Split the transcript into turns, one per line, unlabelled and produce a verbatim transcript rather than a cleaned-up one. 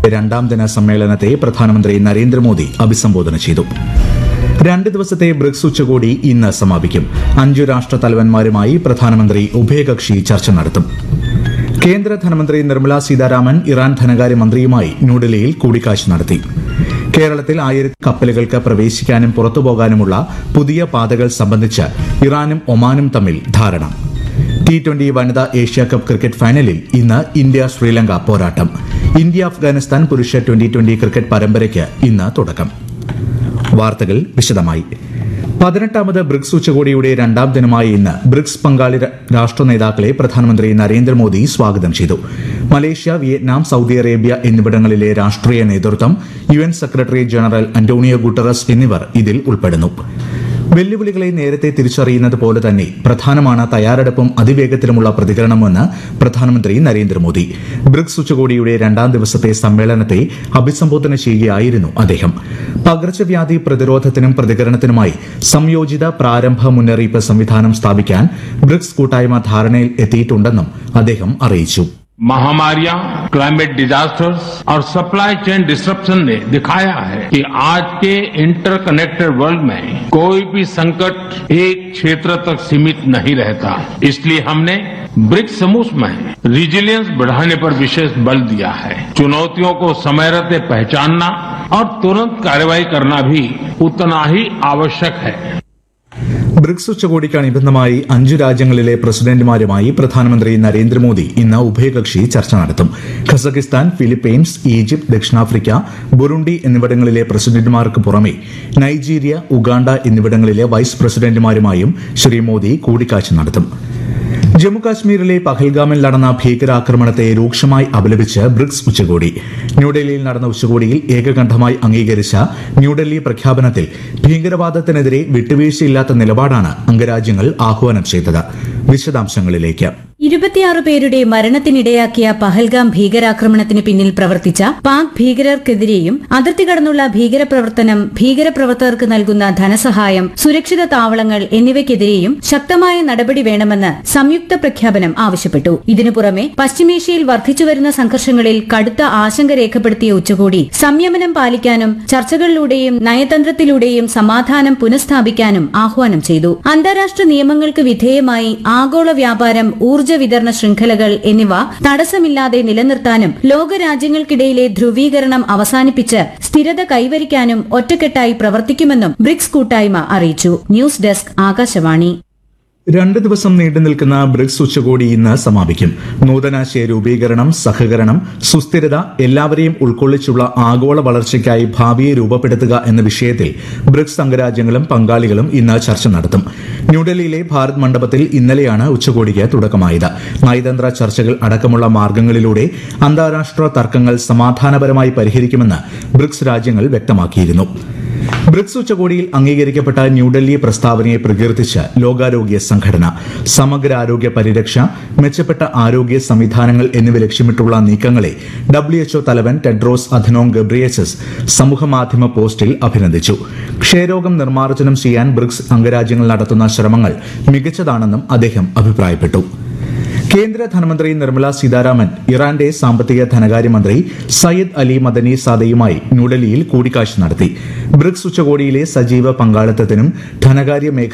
രണ്ടാം ദിന സമ്മേളനത്തെ പ്രധാനമന്ത്രി നരേന്ദ്രമോദി അഭിസംബോധന ചെയ്തു. രണ്ട് ദിവസത്തെ ബ്രിക്സ് ഉച്ചകോടി ഇന്ന് സമാപിക്കും. അഞ്ചു രാഷ്ട്ര തലവന്മാരുമായി പ്രധാനമന്ത്രി ഉഭയകക്ഷി ചർച്ച നടത്തും. കേന്ദ്ര ധനമന്ത്രി നിർമ്മല സീതാരാമൻ ഇറാൻ ധനകാര്യമന്ത്രിയുമായി ന്യൂഡൽഹിയിൽ കൂടിക്കാഴ്ച നടത്തി. കേരളത്തിൽ ആയിരത്തി കപ്പലുകൾക്ക് പ്രവേശിക്കാനും പുറത്തുപോകാനുമുള്ള പുതിയ പാതകൾ സംബന്ധിച്ച് ഇറാനും ഒമാനും തമ്മിൽ ധാരണ. ടി ട്വന്റി വനിതാ ഏഷ്യാകപ്പ് ക്രിക്കറ്റ് ഫൈനലിൽ ഇന്ന് ഇന്ത്യ ശ്രീലങ്ക പോരാട്ടം. ഇന്ത്യ അഫ്ഗാനിസ്ഥാൻ പുരുഷ ട്വന്റി ട്വന്റി ക്രിക്കറ്റ് പരമ്പരയ്ക്ക് ഇന്ന് തുടക്കം. വാർത്തകൾ വിശദമായി. പതിനെട്ടാമത് ബ്രിക്സ് ഉച്ചകോടിയുടെ രണ്ടാം ദിനമായ ഇന്ന് ബ്രിക്സ് പങ്കാളി രാഷ്ട്ര നേതാക്കളെ പ്രധാനമന്ത്രി നരേന്ദ്രമോദി സ്വാഗതം ചെയ്തു. മലേഷ്യ, വിയറ്റ്നാം, സൌദി അറേബ്യ എന്നിവിടങ്ങളിലെ രാഷ്ട്രീയ നേതൃത്വം, U N secretary general Antonio Guterres എന്നിവർ ഇതിൽ ഉൾപ്പെടുന്നു. വെല്ലുവിളികളെ നേരത്തെ തിരിച്ചറിയുന്നത് പോലെ തന്നെ പ്രധാനമാണ് തയ്യാറെടുപ്പും അതിവേഗത്തിലുമുള്ള പ്രതികരണമെന്ന് പ്രധാനമന്ത്രി നരേന്ദ്രമോദി. ബ്രിക്സ് ഉച്ചകോടിയുടെ രണ്ടാം ദിവസത്തെ സമ്മേളനത്തെ അഭിസംബോധന ചെയ്യുകയായിരുന്നു അദ്ദേഹം. പകർച്ചവ്യാധി പ്രതിരോധത്തിനും പ്രതികരണത്തിനുമായി സംയോജിത പ്രാരംഭ മുന്നറിയിപ്പ് സംവിധാനം സ്ഥാപിക്കാൻ ബ്രിക്സ് കൂട്ടായ്മ ധാരണയിൽ എത്തിയിട്ടുണ്ടെന്നും അദ്ദേഹം അറിയിച്ചു.
महामारियां, क्लाइमेट डिजास्टर्स और सप्लाई चेन डिस्ट्रप्शन ने दिखाया है कि आज के इंटरकनेक्टेड वर्ल्ड में कोई भी संकट एक क्षेत्र तक सीमित नहीं रहता. इसलिए हमने ब्रिक्स समूह में रिजिलियंस बढ़ाने पर विशेष बल दिया है. चुनौतियों को समय रहते पहचानना और तुरंत कार्रवाई करना भी उतना ही आवश्यक है.
ബ്രിക്സ് ഉച്ചകോടിക്ക് അനുബന്ധമായി അഞ്ചു രാജ്യങ്ങളിലെ പ്രസിഡന്റുമാരുമായി പ്രധാനമന്ത്രി നരേന്ദ്രമോദി ഇന്ന് ഉഭയകക്ഷി ചർച്ച നടത്തും. ഖസക്കിസ്ഥാൻ, ഫിലിപ്പൈൻസ്, ഈജിപ്ത്, ദക്ഷിണാഫ്രിക്ക, ബുറുണ്ടി എന്നിവിടങ്ങളിലെ പ്രസിഡന്റുമാർക്ക് പുറമെ നൈജീരിയ, ഉഗാണ്ട എന്നിവിടങ്ങളിലെ വൈസ് പ്രസിഡന്റുമാരുമായും ശ്രീ മോദി കൂടിക്കാഴ്ച നടത്തും. ജമ്മുകാശ്മീരിലെ പഹൽഗാമിൽ നടന്ന ഭീകരാക്രമണത്തെ രൂക്ഷമായി അപലപിച്ച് ബ്രിക്സ് ഉച്ചകോടി. ന്യൂഡൽഹിയിൽ നടന്ന ഉച്ചകോടിയിൽ ഏകകണ്ഠമായി അംഗീകരിച്ച ന്യൂഡൽഹി പ്രഖ്യാപനത്തിൽ ഭീകരവാദത്തിനെതിരെ വിട്ടുവീഴ്ചയില്ലാത്ത നിലപാടാണ് അംഗരാജ്യങ്ങൾ ആഹ്വാനം ചെയ്തത്. വിശദാംശങ്ങളിലേക്ക്.
ഇരുപത്തിയാറ് പേരുടെ മരണത്തിനിടയാക്കിയ പഹൽഗാം ഭീകരാക്രമണത്തിന് പിന്നിൽ പ്രവർത്തിച്ച പാക് ഭീകരർക്കെതിരെയും അതിർത്തി കടന്നുള്ള ഭീകരപ്രവർത്തനം, ഭീകരപ്രവർത്തകർക്ക് നൽകുന്ന ധനസഹായം, സുരക്ഷിത താവളങ്ങൾ എന്നിവയ്ക്കെതിരെയും ശക്തമായ നടപടി വേണമെന്ന് സംയുക്ത പ്രഖ്യാപനം ആവശ്യപ്പെട്ടു. ഇതിനു പുറമെ പശ്ചിമേഷ്യയിൽ വർദ്ധിച്ചുവരുന്ന സംഘർഷങ്ങളിൽ കടുത്ത ആശങ്ക രേഖപ്പെടുത്തിയ ഉച്ചകോടി സംയമനം പാലിക്കാനും ചർച്ചകളിലൂടെയും നയതന്ത്രത്തിലൂടെയും സമാധാനം പുനഃസ്ഥാപിക്കാനും ആഹ്വാനം ചെയ്തു. അന്താരാഷ്ട്ര നിയമങ്ങൾക്ക് വിധേയമായി ആഗോള വ്യാപാരം, ഊർജ്ജ വിതരണ ശൃംഖലകൾ എന്നിവ തടസ്സമില്ലാതെ നിലനിർത്താനും ലോകരാജ്യങ്ങൾക്കിടയിലെ ധ്രുവീകരണം അവസാനിപ്പിച്ച് സ്ഥിരത കൈവരിക്കാനും ഒറ്റക്കെട്ടായി പ്രവർത്തിക്കുമെന്നും ബ്രിക്സ് കൂട്ടായ്മ അറിയിച്ചു. News desk, Akashvani.
രണ്ട് ദിവസം നീണ്ടുനിൽക്കുന്ന ബ്രിക്സ് ഉച്ചകോടി ഇന്ന് സമാപിക്കും. നൂതനാശയ രൂപീകരണം, സഹകരണം, സുസ്ഥിരത, എല്ലാവരെയും ഉൾക്കൊള്ളിച്ചുള്ള ആഗോള വളർച്ചയ്ക്കായി ഭാവിയെ രൂപപ്പെടുത്തുക എന്ന വിഷയത്തിൽ ബ്രിക്സ് അംഗരാജ്യങ്ങളും പങ്കാളികളും ഇന്ന് ചർച്ച നടത്തും. ന്യൂഡൽഹിയിലെ ഭാരത് മണ്ഡപത്തിൽ ഇന്നലെയാണ് ഉച്ചകോടിക്ക് തുടക്കമായത്. നയതന്ത്ര ചർച്ചകൾ അടക്കമുള്ള മാർഗങ്ങളിലൂടെ അന്താരാഷ്ട്ര തർക്കങ്ങൾ സമാധാനപരമായി പരിഹരിക്കുമെന്ന് ബ്രിക്സ് രാജ്യങ്ങൾ വ്യക്തമാക്കിയിരുന്നു. ബ്രിക്സ് ഉച്ചകോടിയിൽ അംഗീകരിക്കപ്പെട്ട ന്യൂഡൽഹി പ്രസ്താവനയെ പ്രകീർത്തിച്ച് ലോകാരോഗ്യ സംഘടന സമഗ്ര ആരോഗ്യ പരിരക്ഷ, മെച്ചപ്പെട്ട ആരോഗ്യ സംവിധാനങ്ങൾ എന്നിവ ലക്ഷ്യമിട്ടുള്ള നീക്കങ്ങളെ ഡബ്ല്യുഎച്ച്ഒ തലവൻ ടെഡ്രോസ് അഥനോം ഗബ്രിയേസസ് സമൂഹമാധ്യമ പോസ്റ്റിൽ അഭിനന്ദിച്ചു. ക്ഷയരോഗം നിർമ്മാർജ്ജനം ചെയ്യാൻ ബ്രിക്സ് അംഗരാജ്യങ്ങൾ നടത്തുന്ന ശ്രമങ്ങൾ മികച്ചതാണെന്നും അദ്ദേഹം അഭിപ്രായപ്പെട്ടു. കേന്ദ്ര ധനമന്ത്രി നിർമ്മല സീതാരാമൻ ഇറാന്റെ സാമ്പത്തിക ധനകാര്യമന്ത്രി സയ്യിദ് അലി മദനി സാദയുമായി ന്യൂഡൽഹിയിൽ കൂടിക്കാഴ്ച നടത്തി. ബ്രിക്സ് ഉച്ചകോടിയിലെ സജീവ പങ്കാളിത്തത്തിനും ധനകാര്യ മേഖല